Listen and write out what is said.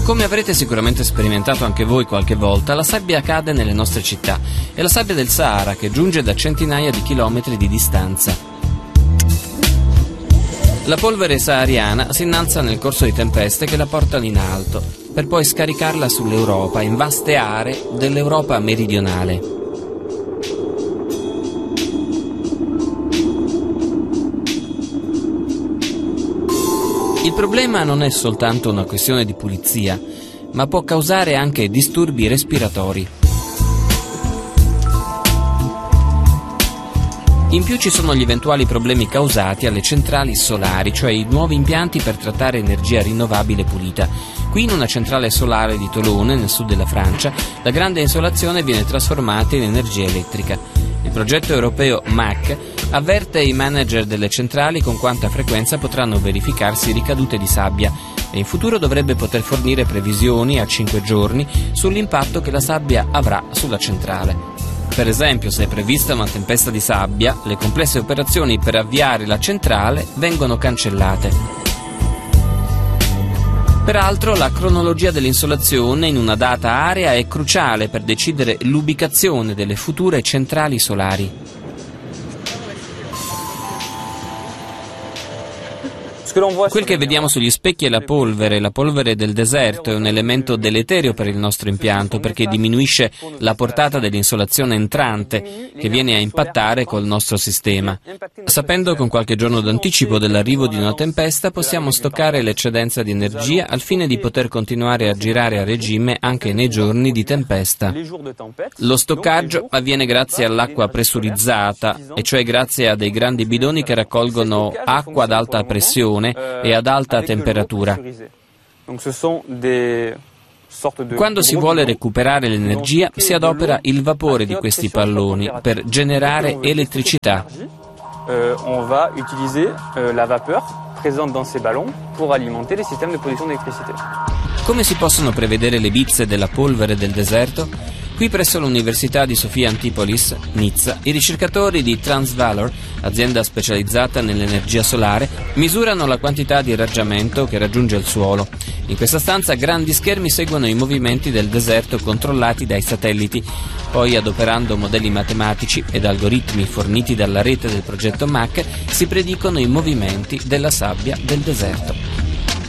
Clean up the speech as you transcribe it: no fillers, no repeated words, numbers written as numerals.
Come avrete sicuramente sperimentato anche voi qualche volta, la sabbia cade nelle nostre città. È la sabbia del Sahara che giunge da centinaia di chilometri di distanza. La polvere sahariana si innalza nel corso di tempeste che la portano in alto, per poi scaricarla sull'Europa, in vaste aree dell'Europa meridionale. Il problema non è soltanto una questione di pulizia, ma può causare anche disturbi respiratori. In più ci sono gli eventuali problemi causati alle centrali solari, cioè i nuovi impianti per trattare energia rinnovabile pulita. Qui in una centrale solare di Tolone, nel sud della Francia, la grande insolazione viene trasformata in energia elettrica. Il progetto europeo MAC avverte i manager delle centrali con quanta frequenza potranno verificarsi ricadute di sabbia e in futuro dovrebbe poter fornire previsioni a 5 giorni sull'impatto che la sabbia avrà sulla centrale. Per esempio, se è prevista una tempesta di sabbia, le complesse operazioni per avviare la centrale vengono cancellate. Peraltro, la cronologia dell'insolazione in una data area è cruciale per decidere l'ubicazione delle future centrali solari. Quel che vediamo sugli specchi è la polvere del deserto è un elemento deleterio per il nostro impianto perché diminuisce la portata dell'insolazione entrante che viene a impattare col nostro sistema. Sapendo con qualche giorno d'anticipo dell'arrivo di una tempesta possiamo stoccare l'eccedenza di energia al fine di poter continuare a girare a regime anche nei giorni di tempesta. Lo stoccaggio avviene grazie all'acqua pressurizzata, e cioè grazie a dei grandi bidoni che raccolgono acqua ad alta pressione e ad alta temperatura. Quando si vuole recuperare l'energia si adopera il vapore di questi palloni per generare elettricità. On va utiliser la vapeur présente dans ces ballons pour alimenter les systèmes de production d'électricité. Come si possono prevedere le bizze della polvere del deserto? Qui presso l'Università di Sofia Antipolis, Nizza, i ricercatori di Transvalor, azienda specializzata nell'energia solare, misurano la quantità di irraggiamento che raggiunge il suolo. In questa stanza grandi schermi seguono i movimenti del deserto controllati dai satelliti. Poi, adoperando modelli matematici ed algoritmi forniti dalla rete del progetto MAC, si predicono i movimenti della sabbia del deserto.